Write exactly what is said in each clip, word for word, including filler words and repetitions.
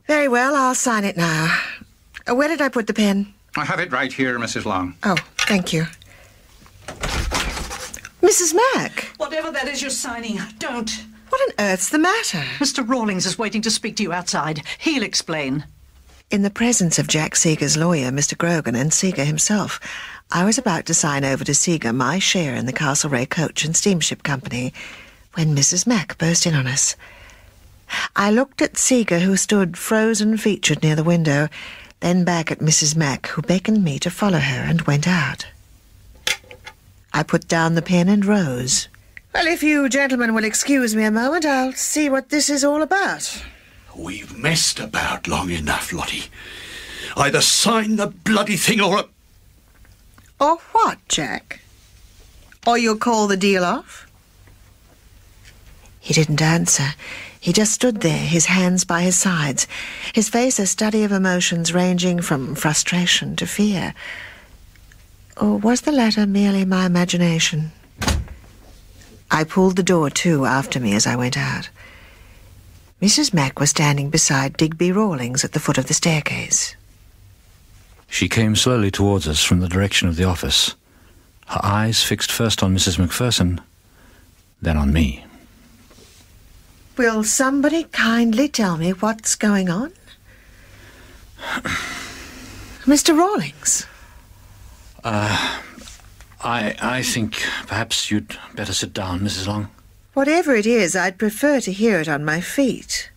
Very well, I'll sign it now. Uh, Where did I put the pen? I have it right here, Missus Long. Oh, thank you. Missus Mack, Whatever that is you're signing, don't. what on earth's the matter? Mister Rawlings is waiting to speak to you outside. He'll explain. In the presence of Jack Seeger's lawyer, Mister Grogan, and Seeger himself, I was about to sign over to Seeger my share in the Castlereagh Coach and Steamship Company when Missus Mack burst in on us. I looked at Seeger, who stood frozen-featured near the window, then back at Missus Mack, who beckoned me to follow her and went out. I put down the pen and rose. Well, if you gentlemen will excuse me a moment, I'll see what this is all about. We've messed about long enough, Lottie. Either sign the bloody thing or... Or what, Jack? Or you'll call the deal off? He didn't answer. He just stood there, his hands by his sides, his face a study of emotions ranging from frustration to fear. Or was the latter merely my imagination? I pulled the door to after me as I went out. Missus Mack was standing beside Digby Rawlings at the foot of the staircase. She came slowly towards us from the direction of the office, her eyes fixed first on Missus Macpherson, then on me. Will somebody kindly tell me what's going on? Mister Rawlings? Uh, I, I think perhaps you'd better sit down, Missus Long. Whatever it is, I'd prefer to hear it on my feet.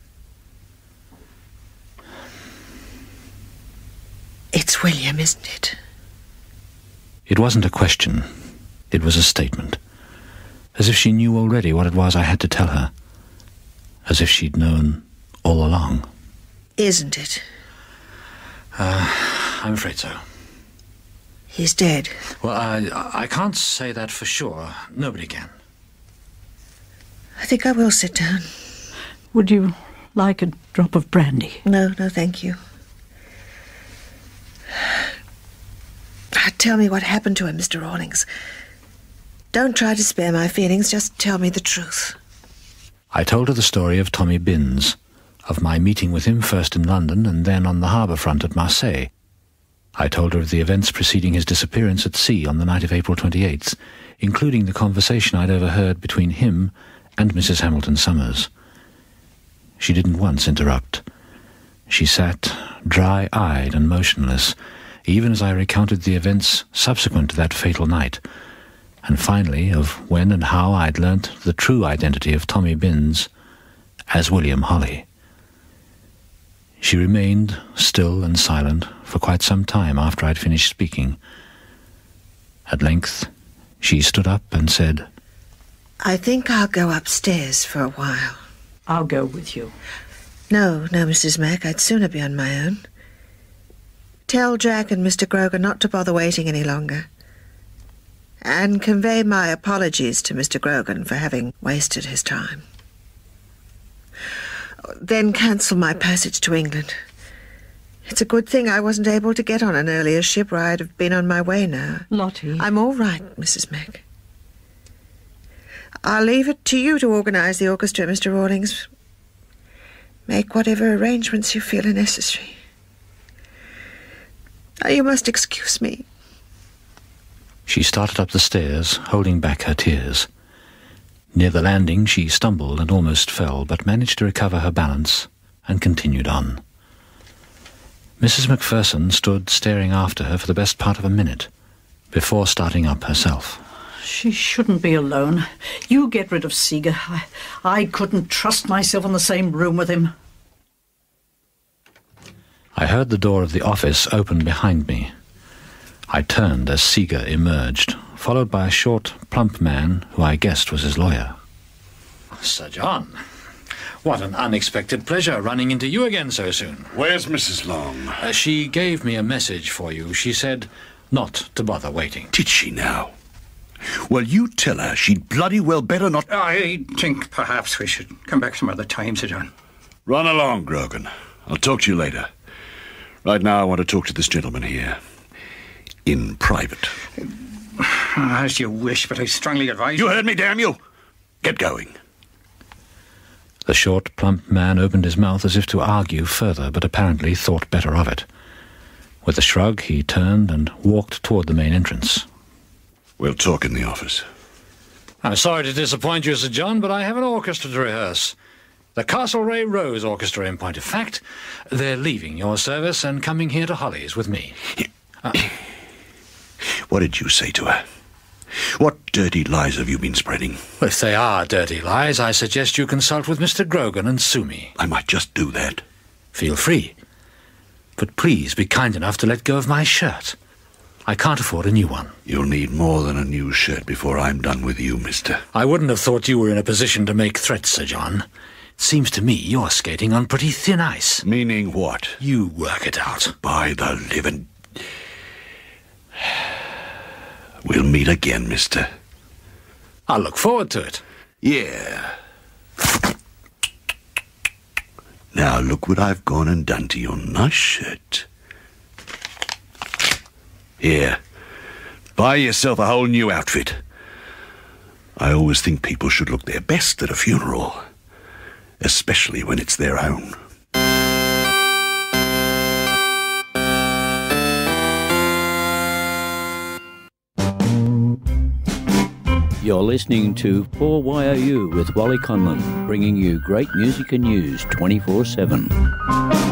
It's William, isn't it? It wasn't a question. It was a statement. As if she knew already what it was I had to tell her. As if she'd known all along. Isn't it? Uh, I'm afraid so. He's dead. Well, I, I can't say that for sure. Nobody can. I think I will sit down. Would you like a drop of brandy? No, no, thank you. Tell me what happened to him, Mister Rawlings. Don't try to spare my feelings, just tell me the truth. I told her the story of Tommy Binns, of my meeting with him first in London and then on the harbour front at Marseille. I told her of the events preceding his disappearance at sea on the night of April twenty-eighth, including the conversation I'd overheard between him and Missus Hamilton Summers. She didn't once interrupt. She sat dry-eyed and motionless, even as I recounted the events subsequent to that fatal night, and finally of when and how I'd learnt the true identity of Tommy Binns as William Holly. She remained still and silent for quite some time after I'd finished speaking. At length, she stood up and said, I think I'll go upstairs for a while. I'll go with you. No, no, Missus Mack, I'd sooner be on my own. Tell Jack and Mister Grogan not to bother waiting any longer. And convey my apologies to Mister Grogan for having wasted his time. Then cancel my passage to England. It's a good thing I wasn't able to get on an earlier ship, or I'd have been on my way now. Lottie. I'm all right, Missus Mack. I'll leave it to you to organise the orchestra, Mister Rawlings. Make whatever arrangements you feel are necessary. Now, you must excuse me. She started up the stairs, holding back her tears. Near the landing, she stumbled and almost fell, but managed to recover her balance and continued on. Missus Macpherson stood staring after her for the best part of a minute, before starting up herself. She shouldn't be alone. You get rid of Seeger. I, I couldn't trust myself in the same room with him. I heard the door of the office open behind me. I turned as Seeger emerged, followed by a short, plump man who I guessed was his lawyer. Sir John, what an unexpected pleasure running into you again so soon. Where's Missus Long? Uh, she gave me a message for you. She said not to bother waiting. Did she now? Well, you tell her she'd bloody well better not... I think perhaps we should come back some other time, Sir John. Run along, Grogan. I'll talk to you later. Right now I want to talk to this gentleman here. In private. As you wish, but I strongly advise... You heard me, damn you! Get going. The short, plump man opened his mouth as if to argue further, but apparently thought better of it. With a shrug, he turned and walked toward the main entrance. We'll talk in the office. I'm sorry to disappoint you, Sir John, but I have an orchestra to rehearse. The Castlereagh Rose Orchestra, in point of fact. They're leaving your service and coming here to Holly's with me. Uh, what did you say to her? What dirty lies have you been spreading? If they are dirty lies, I suggest you consult with Mister Grogan and sue me. I might just do that. Feel free. But please be kind enough to let go of my shirt. I can't afford a new one. You'll need more than a new shirt before I'm done with you, mister. I wouldn't have thought you were in a position to make threats, Sir John. It seems to me you're skating on pretty thin ice. Meaning what? You work it out. By the living... We'll meet again, mister. I'll look forward to it. Yeah. Now look what I've gone and done to your nice shirt. Here, buy yourself a whole new outfit. I always think people should look their best at a funeral, especially when it's their own. You're listening to four Y O U with Wally Conlon, bringing you great music and news twenty-four seven.